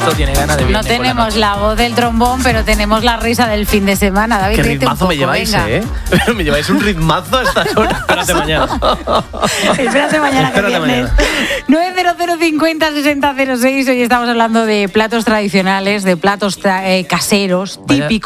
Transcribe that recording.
esto tiene ganas de viernes. No tenemos la voz del trombón, pero tenemos la risa del fin de semana. David, qué ríete ritmazo un poco, me lleváis, venga. Me lleváis un ritmazo a estas horas. Espérate mañana. Espérate mañana, que Espérate viernes. mañana. 900506006. Hoy estamos hablando de platos tradicionales, de platos caseros, Vaya- típicos.